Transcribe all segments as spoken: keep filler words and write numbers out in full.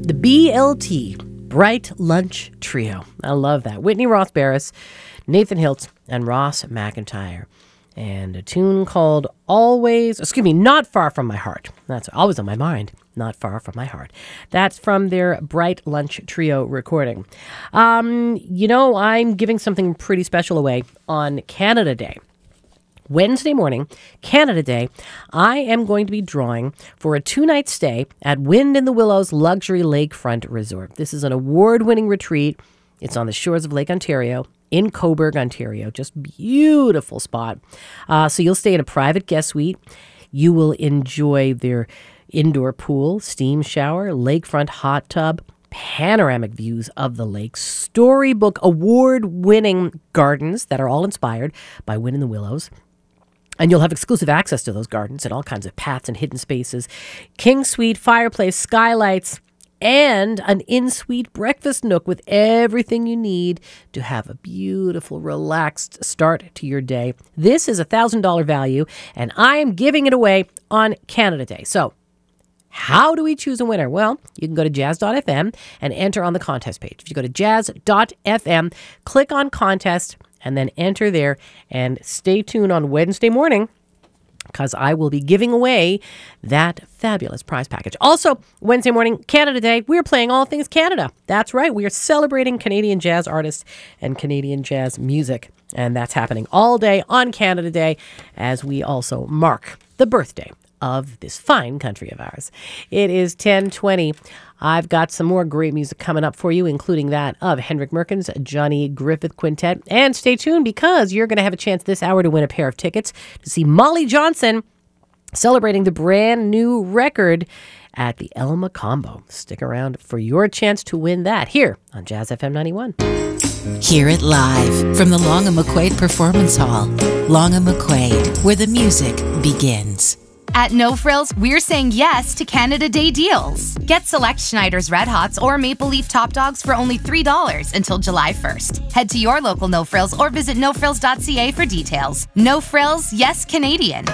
The B L T, Bright Lunch Trio. I love that. Whitney Roth-Barris, Nathan Hiltz, and Ross McIntyre. And a tune called Always, excuse me, Not Far From My Heart. That's always on my mind. Not Far From My Heart. That's from their Bright Lunch Trio recording. Um, you know, I'm giving something pretty special away on Canada Day. Wednesday morning, Canada Day, I am going to be drawing for a two-night stay at Wind in the Willows Luxury Lakefront Resort. This is an award-winning retreat. It's on the shores of Lake Ontario in Cobourg, Ontario. Just beautiful spot. Uh, so you'll stay in a private guest suite. You will enjoy their indoor pool, steam shower, lakefront hot tub, panoramic views of the lake, storybook award-winning gardens that are all inspired by Wind in the Willows. And you'll have exclusive access to those gardens and all kinds of paths and hidden spaces. King suite, fireplace, skylights, and an in-suite breakfast nook with everything you need to have a beautiful, relaxed start to your day. This is a one thousand dollars value, and I am giving it away on Canada Day. So how do we choose a winner? Well, you can go to jazz dot f m and enter on the contest page. If you go to jazz dot f m, click on contest, and then enter there, and stay tuned on Wednesday morning because I will be giving away that fabulous prize package. Also, Wednesday morning, Canada Day, we're playing all things Canada. That's right. We are celebrating Canadian jazz artists and Canadian jazz music. And that's happening all day on Canada Day as we also mark the birthday of this fine country of ours. It is ten twenty. I've got some more great music coming up for you, including that of Hendrik Merkens, Johnny Griffith Quintet. And stay tuned because you're going to have a chance this hour to win a pair of tickets to see Molly Johnson celebrating the brand new record at the Elma Combo. Stick around for your chance to win that here on Jazz F M ninety-one. Hear it live from the Long and McQuaid Performance Hall. Long and McQuaid, where the music begins. At No Frills, we're saying yes to Canada Day deals. Get select Schneider's Red Hots or Maple Leaf Top Dogs for only three dollars until July first. Head to your local No Frills or visit no frills dot c a for details. No Frills, yes Canadian.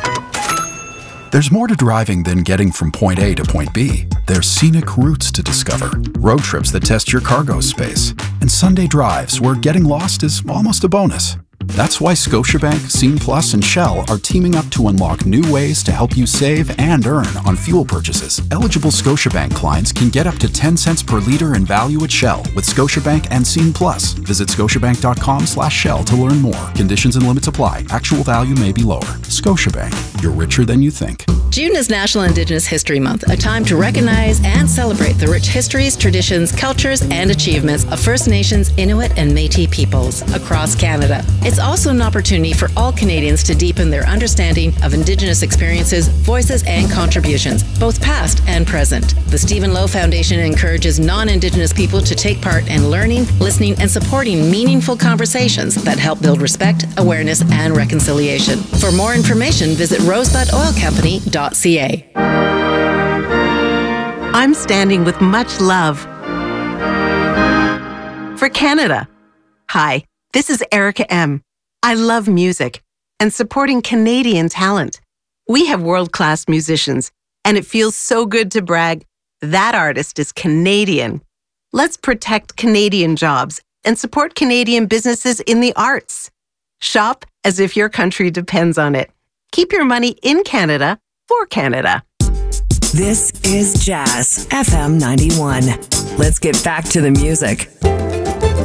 There's more to driving than getting from point A to point B. There's scenic routes to discover, road trips that test your cargo space, and Sunday drives where getting lost is almost a bonus. That's why Scotiabank, Scene Plus, and Shell are teaming up to unlock new ways to help you save and earn on fuel purchases. Eligible Scotiabank clients can get up to ten cents per litre in value at Shell with Scotiabank and Scene Plus. Visit scotiabank dot com slash shell to learn more. Conditions and limits apply. Actual value may be lower. Scotiabank. You're richer than you think. June is National Indigenous History Month, a time to recognize and celebrate the rich histories, traditions, cultures, and achievements of First Nations, Inuit, and Métis peoples across Canada. It's also an opportunity for all Canadians to deepen their understanding of Indigenous experiences, voices, and contributions, both past and present. The Stephen Lowe Foundation encourages non-Indigenous people to take part in learning, listening, and supporting meaningful conversations that help build respect, awareness, and reconciliation. For more information, visit rosebud oil company dot c a. I'm standing with much love for Canada. Hi, this is Erica M. I love music and supporting Canadian talent. We have world-class musicians, and it feels so good to brag, that artist is Canadian. Let's protect Canadian jobs and support Canadian businesses in the arts. Shop as if your country depends on it. Keep your money in Canada for Canada. This is Jazz F M ninety-one. Let's get back to the music.